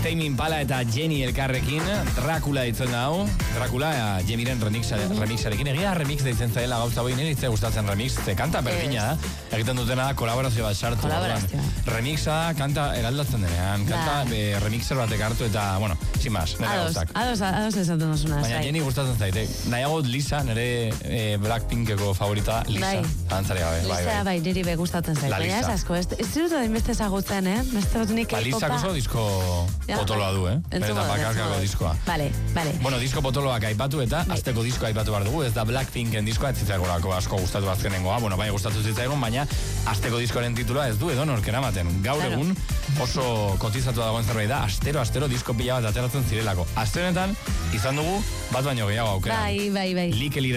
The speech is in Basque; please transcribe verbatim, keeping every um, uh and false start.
Tame Impala eta Jenny elkarrekin, Dracula ditzen da hau. Dracula, Jemiren remixa, remixarekin. Egia remix deitzen zaila gauza boi, nire itze gustatzen remix. Ze kanta berdina, egiten dutena kolaborazio bat sartu. Kolaborazioa. Remixa, kanta eraldatzen denean. Kanta be, remixer batek hartu eta, bueno, sin más, nire Ados, gauzak. ados, ados esaten duzuna. Baina Jenny gustatzen zaite. Nahiago Lisa, nire eh, Blackpinkeko favorita, Lisa. Bai. Antzari gabe, bai, Lisa, bai. bai, niri be gustatzen zait. La Baina ez Lisa. asko, ez, ez dut da inbeste ezagutzen, eh? Beste dut nik La Lisa K-popa. oso disko Ja, potoloa du, eh? entzungo Benetan dut, bakarkako entzungo dut. diskoa. Vale, vale. Bueno, disko potoloak aipatu eta Bai. asteko diskoa aipatu behar dugu, ez da Blackpinken diskoa, ez zitzaigorako asko gustatu azkenengoa, bueno, bai gustatu zitzaigun, baina asteko diskoaren titula ez du edo norkera ematen. Gaur Claro. egun oso kotizatu dagoen zerbait da, astero, astero disko pila bat ateratzen zirelako. Aste honetan izan dugu bat baino gehiago aukera. Bai, bai, bai. Likel